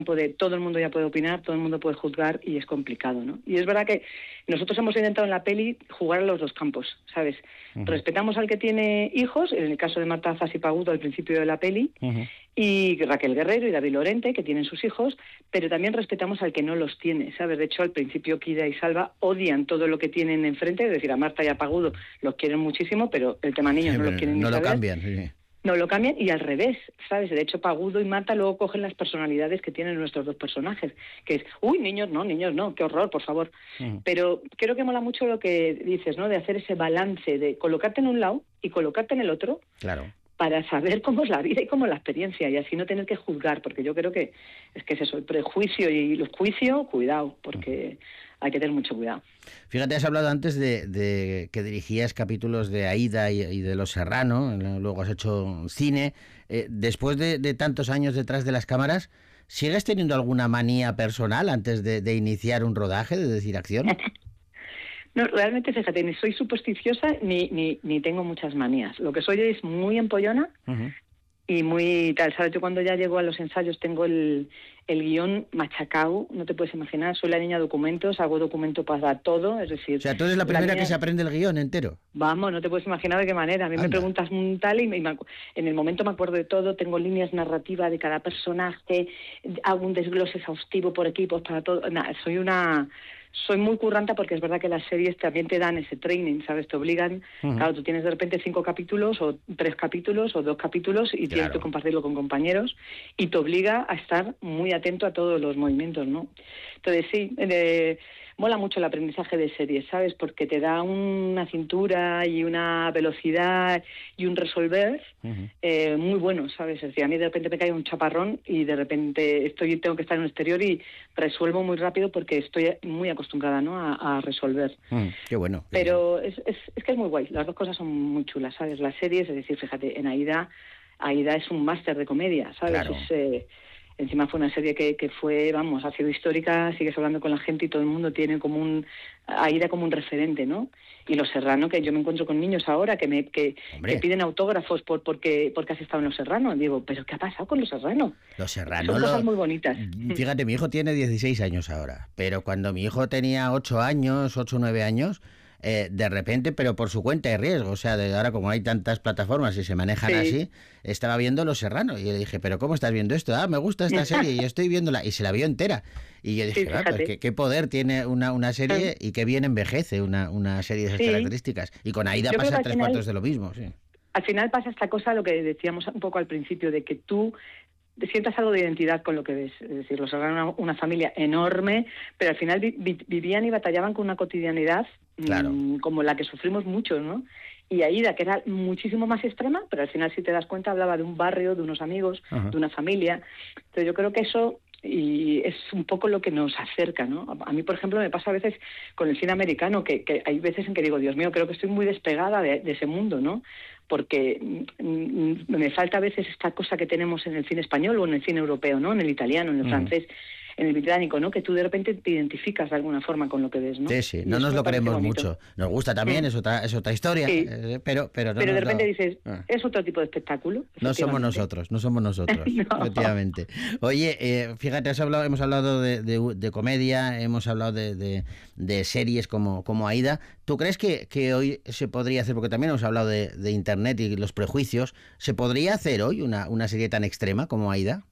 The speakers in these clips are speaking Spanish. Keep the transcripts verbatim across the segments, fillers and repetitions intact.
de todo el mundo ya puede opinar, todo el mundo puede juzgar y es complicado, ¿no? Y es verdad que nosotros hemos intentado en la peli jugar a los dos campos, ¿sabes? Uh-huh. Respetamos al que tiene hijos, en el caso de Marta Zas y Pagudo al principio de la peli, uh-huh. y Raquel Guerrero y David Lorente, que tienen sus hijos, pero también respetamos al que no los tiene, ¿sabes? De hecho, al principio Kida y Salva odian todo lo que tienen enfrente, es decir, a Marta y a Pagudo los quieren muchísimo, pero el tema niños sí, no lo quieren no ni lo saber. cambian, sí. No lo cambian y al revés, ¿sabes? De hecho, Pagudo y Marta luego cogen las personalidades que tienen nuestros dos personajes, que es, uy, niños no, niños no, qué horror, por favor. Uh-huh. Pero creo que mola mucho lo que dices, ¿no? De hacer ese balance, de colocarte en un lado y colocarte en el otro. Claro. Para saber cómo es la vida y cómo es la experiencia y así no tener que juzgar, porque yo creo que es que es eso, el prejuicio y el juicio, cuidado, porque hay que tener mucho cuidado. Fíjate, has hablado antes de, de que dirigías capítulos de Aída y, y de Los Serrano, luego has hecho cine. Eh, después de, de tantos años detrás de las cámaras, ¿sigues teniendo alguna manía personal antes de, de iniciar un rodaje, de decir acción? No, realmente, fíjate, ni soy supersticiosa ni, ni, ni tengo muchas manías. Lo que soy es muy empollona uh-huh. y muy tal, ¿sabes? Yo cuando ya llego a los ensayos tengo el, el guión machacado, no te puedes imaginar, soy la niña documentos, hago documento para todo, es decir... O sea, tú eres la primera la niña... que se aprende el guión entero. Vamos, no te puedes imaginar de qué manera. A mí Anda. me preguntas un tal y, me, y me, en el momento me acuerdo de todo, tengo líneas narrativas de cada personaje, hago un desglose exhaustivo por equipos para todo. Nah, soy una... Soy muy curranta porque es verdad que las series también te dan ese training, ¿sabes? Te obligan, uh-huh. claro, tú tienes de repente cinco capítulos o tres capítulos o dos capítulos y claro. tienes que compartirlo con compañeros y te obliga a estar muy atento a todos los movimientos, ¿no? Entonces sí, eh, mola mucho el aprendizaje de series, ¿sabes? Porque te da una cintura y una velocidad y un resolver uh-huh. eh, muy bueno, ¿sabes? Es decir, a mí de repente me cae un chaparrón y de repente estoy tengo que estar en un exterior y resuelvo muy rápido porque estoy muy acostumbrada, ¿no? a, a resolver. Mm, qué bueno. Qué Pero bueno. Es, es, es que es muy guay, las dos cosas son muy chulas, ¿sabes? Las series, es decir, fíjate, en Aída, Aída es un máster de comedia, ¿sabes? Claro. Es... Eh, Encima fue una serie que, que fue, vamos, ha sido histórica, sigues hablando con la gente y todo el mundo tiene como un, Aída como un referente, ¿no? Y Los Serrano, que yo me encuentro con niños ahora que me que, que piden autógrafos por porque porque has estado en Los Serrano. Digo, ¿pero qué ha pasado con Los Serrano? Los Serrano. Son lo... cosas muy bonitas. Fíjate, mi hijo tiene dieciséis años ahora, pero cuando mi hijo tenía ocho años, ocho o nueve años... Eh, de repente, pero por su cuenta y riesgo, o sea, de ahora como hay tantas plataformas y se manejan sí. así, estaba viendo Los Serrano y yo le dije, ¿pero cómo estás viendo esto? Ah, me gusta esta serie y yo estoy viéndola, y se la vio entera y yo dije, sí, ah, pues ¿qué, qué poder tiene una, una serie sí. y qué bien envejece una, una serie de esas sí. características, y con Aída yo pasa tres final, cuartos de lo mismo. Sí. Al final pasa esta cosa, lo que decíamos un poco al principio, de que tú sientas algo de identidad con lo que ves, es decir, Los Serrano era una, una familia enorme, pero al final vi, vi, vivían y batallaban con una cotidianidad claro. mmm, como la que sufrimos mucho, ¿no? Y Aída, que era muchísimo más extrema, pero al final, si te das cuenta, hablaba de un barrio, de unos amigos, uh-huh. de una familia. Entonces yo creo que eso y es un poco lo que nos acerca, ¿no? A mí, por ejemplo, me pasa a veces con el cine americano, que, que hay veces en que digo, Dios mío, creo que estoy muy despegada de, de ese mundo, ¿no? Porque mm, me falta a veces esta cosa que tenemos en el cine español o en el cine europeo, ¿no? En el italiano, en el uh-huh. francés, en el británico, ¿no? Que tú de repente te identificas de alguna forma con lo que ves, ¿no? Sí, sí, no nos lo creemos mucho. Nos gusta también, mm. es otra es otra historia, sí. eh, pero pero no Pero de repente lo... dices, ah. es otro tipo de espectáculo. No somos nosotros, no somos nosotros, no. efectivamente. Oye, eh, fíjate, has hablado, hemos hablado de, de, de comedia, hemos hablado de, de, de series como, como Aída. ¿Tú crees que, que hoy se podría hacer, porque también hemos hablado de, de Internet y los prejuicios, ¿se podría hacer hoy una, una serie tan extrema como Aída?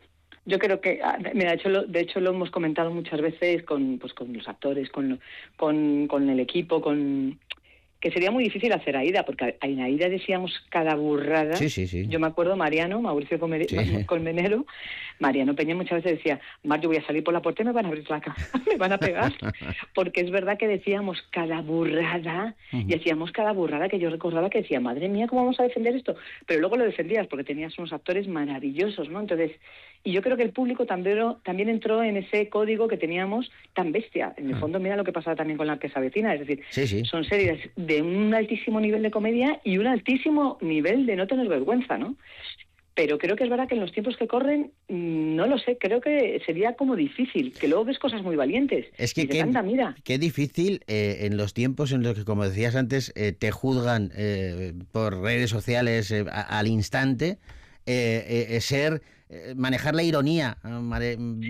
Yo creo que, mira, de hecho lo, de hecho lo hemos comentado muchas veces con, pues, con los actores, con, con, con el equipo, con que sería muy difícil hacer Aída, porque en Aída decíamos cada burrada. Sí, sí, sí. Yo me acuerdo, Mariano, Mauricio Comeri- sí. Colmenero, Mariano Peña muchas veces decía, Mar, yo voy a salir por la puerta y me van a abrir la cara, me van a pegar. Porque es verdad que decíamos cada burrada, uh-huh. y hacíamos cada burrada que yo recordaba que decía, madre mía, ¿cómo vamos a defender esto? Pero luego lo defendías porque tenías unos actores maravillosos, ¿no? Entonces, y yo creo que el público también, también entró en ese código que teníamos tan bestia. En el fondo, mira lo que pasaba también con La que se avecina, es decir, sí, sí. son series de un altísimo nivel de comedia y un altísimo nivel de no tener vergüenza, ¿no? Pero creo que es verdad que en los tiempos que corren, no lo sé, creo que sería como difícil, que luego ves cosas muy valientes. Es que qué, anda, mira. qué difícil eh, en los tiempos en los que, como decías antes, eh, te juzgan eh, por redes sociales eh, a, al instante, eh, eh, ser manejar la ironía,